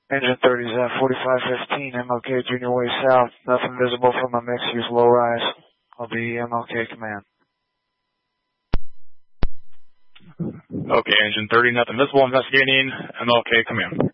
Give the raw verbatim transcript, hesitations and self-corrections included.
Engine thirty is at forty-five fifteen, M L K Junior Way South. Nothing visible from a mixed-use low-rise. I'll be M L K command. Okay, Engine thirty, nothing visible, investigating, M L K command.